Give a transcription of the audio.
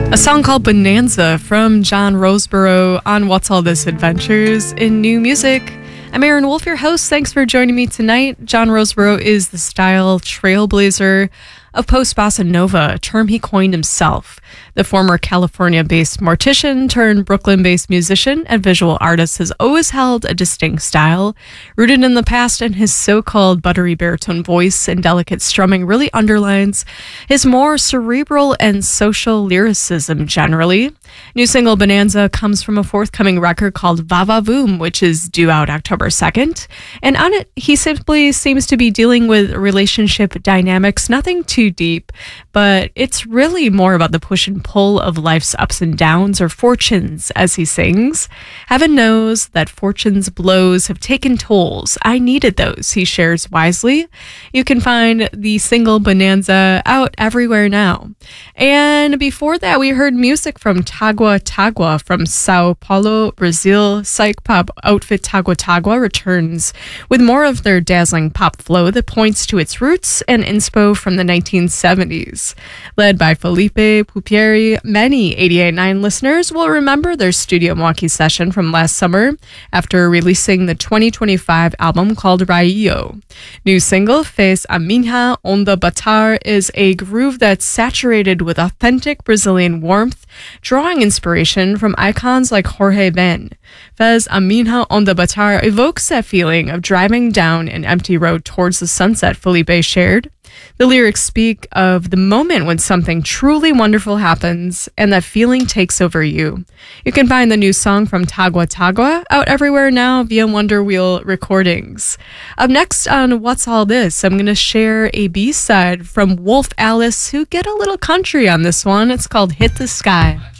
A song called Bonanza from John Roseborough on What's All This Adventures in New Music. I'm Erin Wolf, your host. Thanks for joining me tonight. John Roseborough is the style trailblazer of post-bossa nova, a term he coined himself. The former California-based mortician turned Brooklyn-based musician and visual artist has always held a distinct style. Rooted in the past, and his so-called buttery baritone voice and delicate strumming really underlines his more cerebral and social lyricism generally. New single Bonanza comes from a forthcoming record called Va Va Voom, which is due out October 2nd. And on it, he simply seems to be dealing with relationship dynamics, nothing too deep, but it's really more about the push and pull of life's ups and downs, or fortunes, as he sings. Heaven knows that fortune's blows have taken tolls. I needed those, he shares wisely. You can find the single Bonanza out everywhere now. And before that, we heard music from Tagua Tagua from Sao Paulo, Brazil. Psych pop outfit Tagua Tagua returns with more of their dazzling pop flow that points to its roots and inspo from the 1970s. Led by Felipe Pupieri, many 88.9 listeners will remember their Studio Milwaukee session from last summer after releasing the 2025 album called Raio. New single, Fez a Minha Onda Batar, is a groove that's saturated with authentic Brazilian warmth, drawing inspiration from icons like Jorge Ben. Fez a Minha Onda Batar evokes that feeling of driving down an empty road towards the sunset, Felipe shared. The lyrics speak of the moment when something truly wonderful happens and that feeling takes over you. You can find the new song from Tagua Tagua out everywhere now via Wonder Wheel Recordings. Up next on What's All This, I'm going to share a B-side from Wolf Alice, who get a little country on this one. It's called Hit the Sky.